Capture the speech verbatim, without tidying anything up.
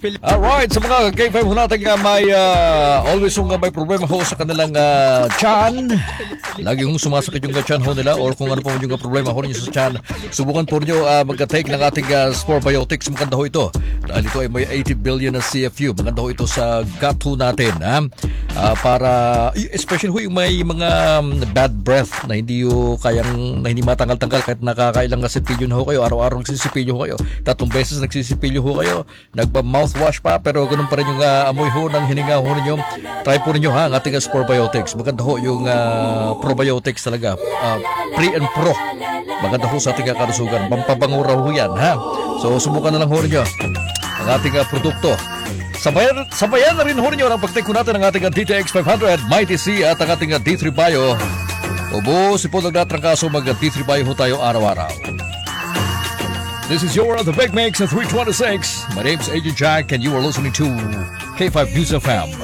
Alright, sa mga K five ho natin nga may ah, always yung may problema ho sa kanilang ah, chan. Lagi hong sumasakit yung chan ho nila or kung ano po yung problema ho ninyo sa chan. Subukan po nyo uh, magka-take ng ating uh, Sporebiotics. Maganda ho ito. Dahil ito ay may eighty billion na C F U. Maganda ho ito sa gut ho natin. Ha? Uh, para, especially ho yung may mga um, bad breath na hindi ho kayang, na hindi matanggal-tanggal kahit nakakailang sipilyo na ho kayo. Araw-araw nagsisipilyo ho kayo. Tatlong beses nagsisipilyo ho kayo. Nagpa-mouthwash pa pero ganun pa rin yung uh, amoy ho ng hininga ho ninyo. Try po ninyo ha ang ating uh, Sporebiotics. Maganda ho yung uh, probiotics talaga. Uh, pre and pro. Maganda ho sa ating uh, kalusugan. Pampabangura ho yan ha. So subukan na lang ho ninyo ang ating uh, produkto. Sabayan, sabayan na rin ho ninyo ang pagtake ko natin ng ating uh, D T X five hundred, Mighty C at ang ating uh, D three Bio. Obo, si po nagdatrangkaso mag uh, D three Bio ho tayo araw-araw. This is your The Big Mix at three twenty-six. My name's Agent Jack and you are listening to K five News F M.